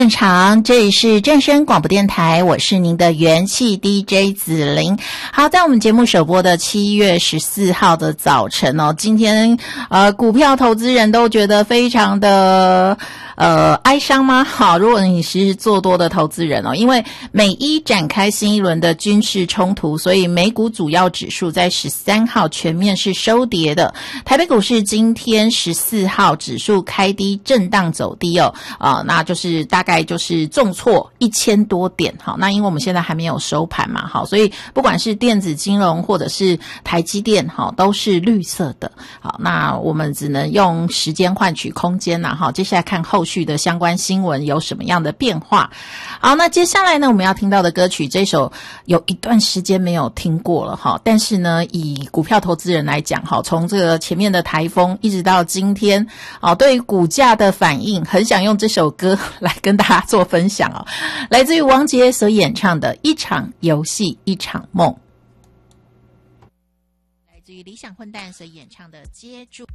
正常，这里是正声广播电台，我是您的元气 DJ 子玲。好，在我们节目首播的7月14号的早晨哦，今天股票投资人都觉得非常的哀伤吗？好，如果你是做多的投资人哦，因为美伊展开新一轮的军事冲突，所以美股主要指数在13号全面是收跌的。台北股市今天14号指数开低震荡走低哦，那就是大概就是重挫1000多点。好，那因为我们现在还没有收盘嘛，好，所以不管是电子金融或者是台积电，好，都是绿色的。好，那我们只能用时间换取空间啦，好，接下来看后续的相关新闻有什么样的变化。好，那接下来呢，我们要听到的歌曲，这首有一段时间没有听过了哈，但是呢，以股票投资人来讲哈，从这个前面的台风一直到今天，对于股价的反应，很想用这首歌来跟大家做分享哦，来自于王杰所演唱的《一场游戏一场梦》，来自于理想混蛋所演唱的《接住》。